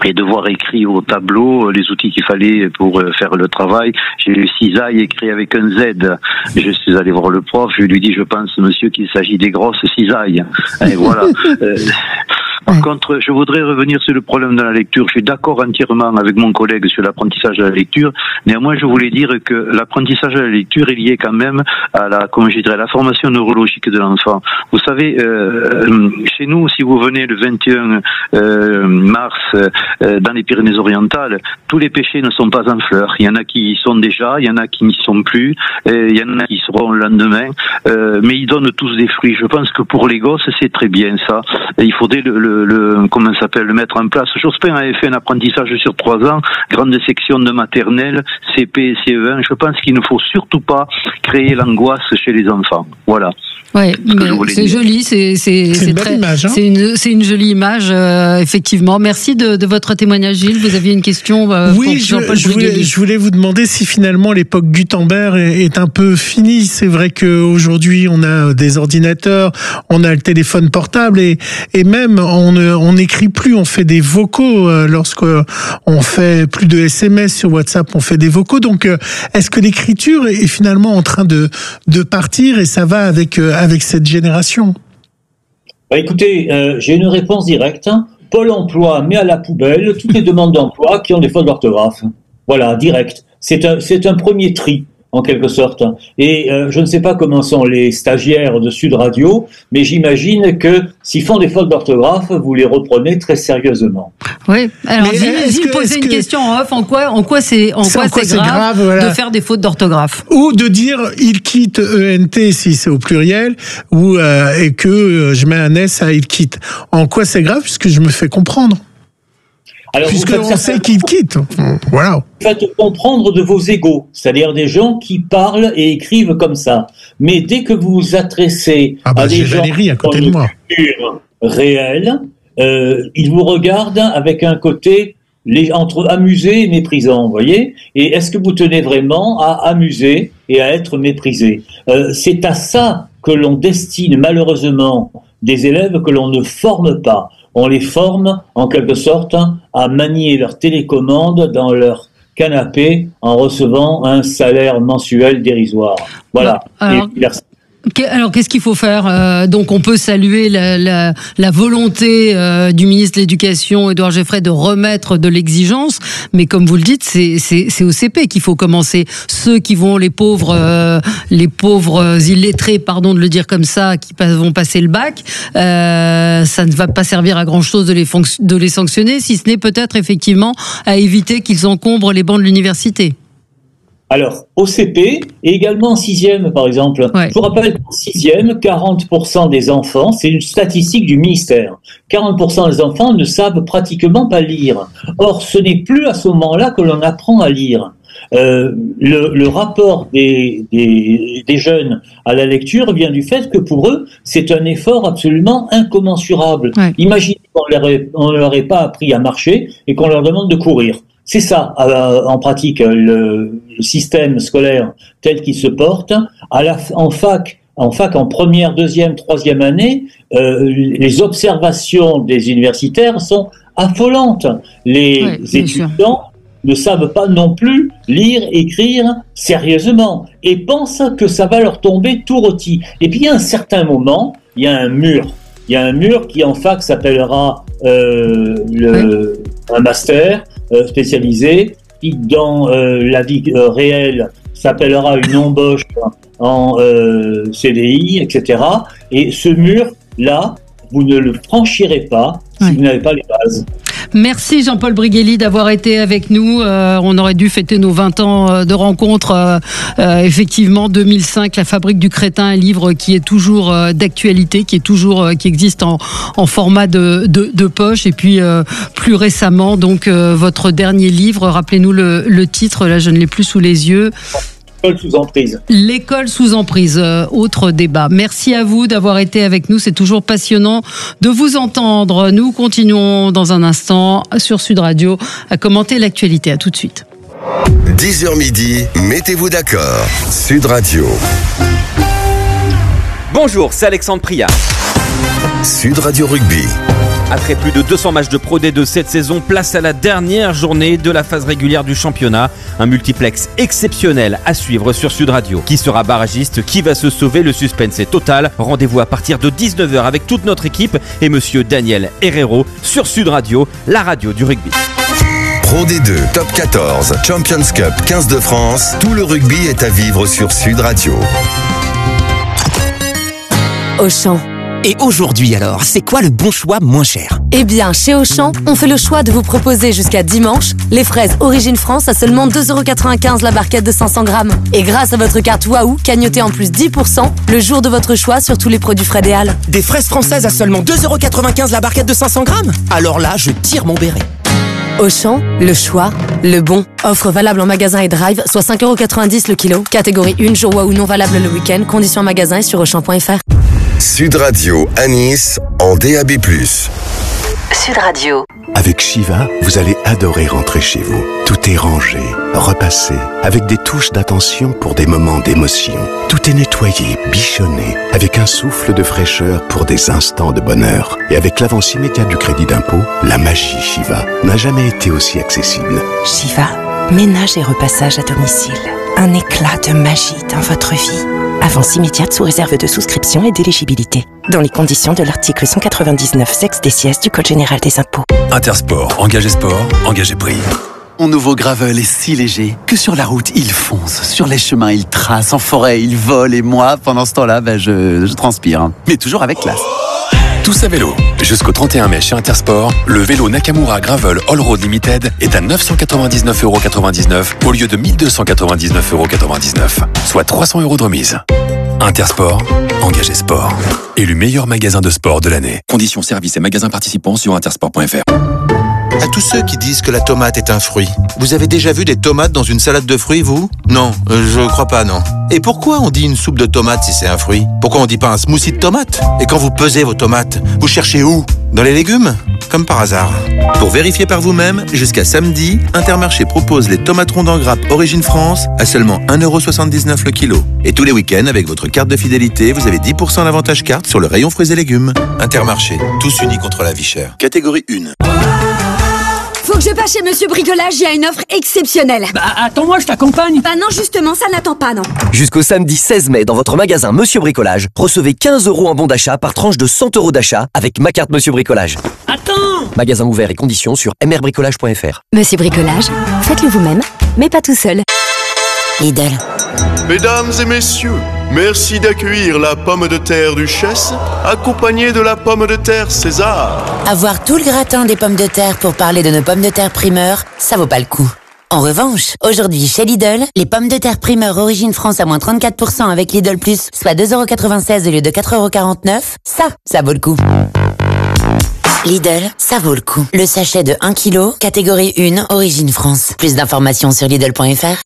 et devoir écrire au tableau les outils qu'il fallait pour faire le travail. J'ai lu cisaille écrit avec un Z. Je suis allé voir le prof, je lui ai dit, je pense, monsieur, qu'il s'agit des grosses cisailles. Et voilà. Par contre, je voudrais revenir sur le problème de la lecture. Je suis d'accord entièrement avec mon collègue sur l'apprentissage de la lecture. Néanmoins, je voulais dire que l'apprentissage de la lecture est lié quand même à la formation neurologique de l'enfant. Vous savez, chez nous, si vous venez le 21 mars dans les Pyrénées-Orientales, tous les pêchers ne sont pas en fleurs. Il y en a qui y sont déjà, il y en a qui n'y sont plus, il y en a qui seront le lendemain, mais ils donnent tous des fruits. Je pense que pour les gosses, c'est très bien ça. Il faudrait le mettre en place. Jospin avait fait un apprentissage sur 3 ans, grande section de maternelle, CP et CE1. Je pense qu'il ne faut surtout pas créer l'angoisse chez les enfants. Voilà. Ouais, c'est joli, c'est une belle image. C'est une jolie image, effectivement. Merci de votre témoignage, Gilles. Vous aviez une question oui, je voulais vous demander si finalement l'époque Gutenberg est un peu finie. C'est vrai qu'aujourd'hui, on a des ordinateurs, on a le téléphone portable et même on n'écrit plus, on fait des vocaux. Lorsqu'on fait plus de SMS sur WhatsApp, on fait des vocaux. Donc, est-ce que l'écriture est finalement en train de partir et ça va avec cette génération? Écoutez, j'ai une réponse directe. Pôle emploi met à la poubelle toutes les demandes d'emploi qui ont des fautes d'orthographe. Voilà, direct. C'est un premier tri, en quelque sorte. Et je ne sais pas comment sont les stagiaires de Sud Radio, mais j'imagine que s'ils font des fautes d'orthographe, vous les reprenez très sérieusement. Oui. Alors, Gilles posait une question en off. En quoi c'est grave voilà, de faire des fautes d'orthographe? Ou de dire il quitte ENT si c'est au pluriel, ou et que je mets un S à il quitte. En quoi c'est grave puisque je me fais comprendre? Alors, puisqu'on sait qu'il quitte. Voilà. Vous faites comprendre de vos égaux, c'est-à-dire des gens qui parlent et écrivent comme ça. Mais dès que vous vous adressez à des gens à côté de moi, réelle, ils vous regardent avec un côté entre amusé et méprisant, vous voyez. Et est-ce que vous tenez vraiment à amuser et à être méprisé? C'est à ça que l'on destine malheureusement des élèves que l'on ne forme pas. On les forme, en quelque sorte, à manier leur télécommande dans leur canapé en recevant un salaire mensuel dérisoire. Voilà. Alors, qu'est-ce qu'il faut faire? Donc, on peut saluer la volonté du ministre de l'Éducation, Édouard Geffray, de remettre de l'exigence. Mais comme vous le dites, c'est au CP qu'il faut commencer. Ceux qui vont, les pauvres illettrés, pardon de le dire comme ça, qui vont passer le bac, ça ne va pas servir à grand-chose de les sanctionner, si ce n'est peut-être effectivement à éviter qu'ils encombrent les bancs de l'université. Alors, au CP, et également en 6e, par exemple. Ouais. Je vous rappelle qu'en 6e, 40% des enfants, c'est une statistique du ministère, 40% des enfants ne savent pratiquement pas lire. Or, ce n'est plus à ce moment-là que l'on apprend à lire. Le rapport des jeunes à la lecture vient du fait que pour eux, c'est un effort absolument incommensurable. Ouais. Imaginez qu'on ne leur ait pas appris à marcher et qu'on leur demande de courir. C'est ça, en pratique, le système scolaire tel qu'il se porte. En fac, en première, deuxième, troisième année, les observations des universitaires sont affolantes. Les étudiants ne savent pas non plus lire, écrire sérieusement et pensent que ça va leur tomber tout rôti. Et puis, à un certain moment, il y a un mur. Il y a un mur qui, en fac, s'appellera un master spécialisé, qui, dans la vie réelle, s'appellera une embauche en CDI, etc. Et ce mur-là, vous ne le franchirez pas si vous n'avez pas les bases. Merci Jean-Paul Briguelli d'avoir été avec nous. On aurait dû fêter nos 20 ans de rencontre. Effectivement, 2005, La Fabrique du Crétin, un livre qui est toujours d'actualité, qui existe en format de poche. Et puis plus récemment, donc votre dernier livre. Rappelez-nous le titre. Là, je ne l'ai plus sous les yeux. L'école sous emprise. L'école sous emprise, autre débat. Merci à vous d'avoir été avec nous. C'est toujours passionnant de vous entendre. Nous continuons dans un instant sur Sud Radio à commenter l'actualité. À tout de suite. 10h midi, mettez-vous d'accord. Sud Radio. Bonjour, c'est Alexandre Priat. Sud Radio Rugby. Après plus de 200 matchs de Pro D2 cette saison, place à la dernière journée de la phase régulière du championnat. Un multiplex exceptionnel à suivre sur Sud Radio. Qui sera barragiste? Qui va se sauver? Le suspense est total. Rendez-vous à partir de 19h avec toute notre équipe et monsieur Daniel Herrero sur Sud Radio, la radio du rugby. Pro D2, Top 14, Champions Cup, 15 de France. Tout le rugby est à vivre sur Sud Radio. Auchan. Et aujourd'hui alors, c'est quoi le bon choix moins cher? Eh bien, chez Auchan, on fait le choix de vous proposer jusqu'à dimanche les fraises Origine France à seulement 2,95€ la barquette de 500 grammes. Et grâce à votre carte Waouh, cagnotez en plus 10% le jour de votre choix sur tous les produits frais des Halles. Des fraises françaises à seulement 2,95€ la barquette de 500 grammes? Alors là, je tire mon béret. Auchan, le choix, le bon. Offre valable en magasin et drive, soit 5,90€ le kilo. Catégorie 1, jour Waouh non valable le week-end. Conditions en magasin et sur Auchan.fr. Sud Radio à Nice en DAB+. Sud Radio. Avec Shiva, vous allez adorer rentrer chez vous. Tout est rangé, repassé, avec des touches d'attention pour des moments d'émotion. Tout est nettoyé, bichonné, avec un souffle de fraîcheur pour des instants de bonheur. Et avec l'avance immédiate du crédit d'impôt, la magie Shiva n'a jamais été aussi accessible. Shiva, ménage et repassage à domicile. Un éclat de magie dans votre vie. Avance immédiate sous réserve de souscription et d'éligibilité. Dans les conditions de l'article 199 sexe des sièges du Code général des impôts. Intersport, engagez sport, engagez prix. Mon nouveau gravel est si léger que sur la route, il fonce. Sur les chemins, il trace. En forêt, il vole. Et moi, pendant ce temps-là, je transpire. Mais toujours avec classe. Tous à vélo. Jusqu'au 31 mai chez Intersport, le vélo Nakamura Gravel All Road Limited est à 999,99€ au lieu de 1299,99€, soit 300€ de remise. Intersport, engagez sport. Élu meilleur magasin de sport de l'année. Conditions, services et magasins participants sur intersport.fr. À tous ceux qui disent que la tomate est un fruit, vous avez déjà vu des tomates dans une salade de fruits, vous? Non, je crois pas, non. Et pourquoi on dit une soupe de tomates si c'est un fruit? Pourquoi on dit pas un smoothie de tomates? Et quand vous pesez vos tomates, vous cherchez où? Dans les légumes? Comme par hasard. Pour vérifier par vous-même, jusqu'à samedi, Intermarché propose les tomates rondes en grappe Origine France à seulement 1,79€ le kilo. Et tous les week-ends, avec votre carte de fidélité, vous avez 10% d'avantage carte sur le rayon fruits et légumes. Intermarché, tous unis contre la vie chère. Catégorie 1. Faut que je passe chez Monsieur Bricolage, il y a une offre exceptionnelle. Bah attends-moi, je t'accompagne. Bah non, justement, ça n'attend pas, non. Jusqu'au samedi 16 mai, dans votre magasin Monsieur Bricolage, recevez 15€ en bon d'achat par tranche de 100€ d'achat avec ma carte Monsieur Bricolage. Attends. Magasin ouvert et conditions sur mrbricolage.fr. Monsieur Bricolage, faites-le vous-même, mais pas tout seul. Lidl. Mesdames et messieurs, merci d'accueillir la pomme de terre Duchesse, accompagnée de la pomme de terre César. Avoir tout le gratin des pommes de terre pour parler de nos pommes de terre primeur, ça vaut pas le coup. En revanche, aujourd'hui chez Lidl, les pommes de terre primeur Origine France à moins 34% avec Lidl Plus, soit 2,96€ au lieu de 4,49€, ça vaut le coup. Lidl, ça vaut le coup. Le sachet de 1 kg, catégorie 1, Origine France. Plus d'informations sur Lidl.fr.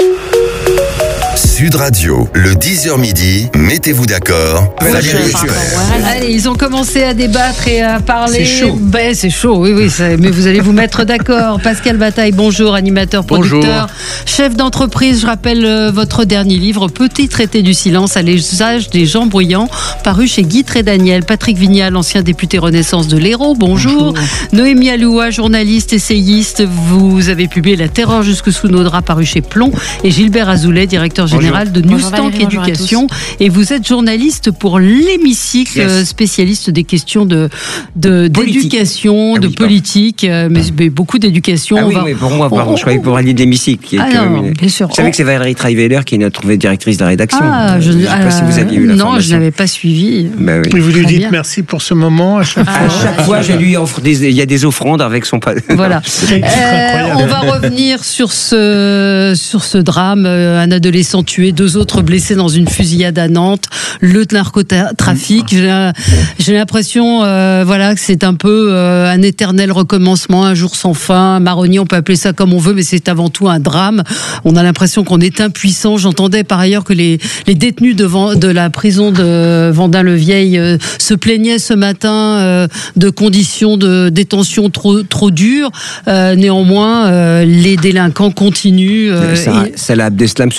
Sud Radio, le 10h midi, mettez-vous d'accord. Allez, ils ont commencé à débattre et à parler. C'est chaud. Ben, c'est chaud, oui, mais vous allez vous mettre d'accord. Pascal Bataille, bonjour, animateur, producteur, chef d'entreprise. Je rappelle votre dernier livre, Petit traité du silence à l'usage des gens bruyants, paru chez Guy Trédaniel. Patrick Vignal, ancien député Renaissance de l'Hérault, bonjour. Noémie Aloua, journaliste, essayiste. Vous avez publié La terreur jusque sous nos draps, paru chez Plomb. Et Gilbert Azoulay, directeur général de Newstank Éducation, et vous êtes journaliste pour l'Hémicycle, spécialiste des questions d'éducation, de politique, mais beaucoup d'éducation. Oui, pour moi, je travaille pour Allier de l'Hémicycle. Bien sûr. Vous savez que c'est Valérie Traiveller qui est notre directrice de la rédaction. Je ne sais pas si vous aviez eu l'information. Non, je n'avais pas suivi. Et vous lui dites merci pour ce moment à chaque fois. À chaque fois, je lui offre il y a des offrandes avec son Voilà. On va revenir sur ce drame. Un adolescent tué, 2 autres blessés dans une fusillade à Nantes, le narcotrafic. J'ai l'impression que c'est un peu un éternel recommencement, un jour sans fin, un marronnier, on peut appeler ça comme on veut, mais c'est avant tout un drame. On a l'impression qu'on est impuissant. J'entendais par ailleurs que les détenus de la prison de Vendin-le-Vieil se plaignaient ce matin de conditions de détention trop dures. Néanmoins, les délinquants continuent. Salah Abdeslam se plaignait aussi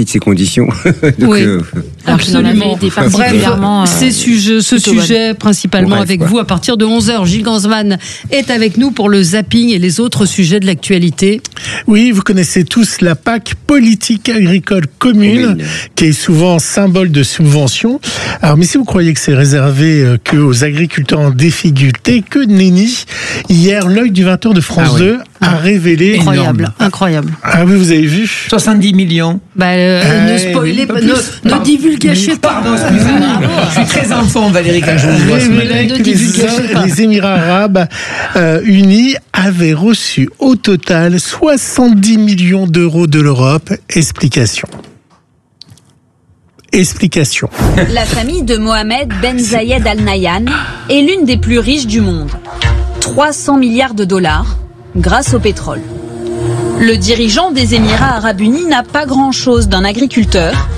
bénéficie de ces conditions. Donc, oui. Absolument. Bref, ce sujet principalement avec vous à partir de 11h. Gilles Gansman est avec nous pour le zapping et les autres sujets de l'actualité. Oui, vous connaissez tous la PAC, politique agricole commune, qui est souvent symbole de subvention. Alors, mais si vous croyez que c'est réservé qu'aux agriculteurs en difficulté, que nenni. Hier, l'œil du 20h de France 2 a révélé... Incroyable. Ah oui, vous avez vu 70 millions. Ne spoilez pas, ne divulgâchez pas. Pardon, excusez-moi. Je suis très enfant, Valérie, quand je vous vois. Les Émirats Arabes Unis avaient reçu au total 70 millions d'euros de l'Europe. Explication. La famille de Mohamed Ben Zayed Al Nahyan est l'une des plus riches du monde. 300 milliards de dollars grâce au pétrole. Le dirigeant des Émirats Arabes Unis n'a pas grand-chose d'un agriculteur,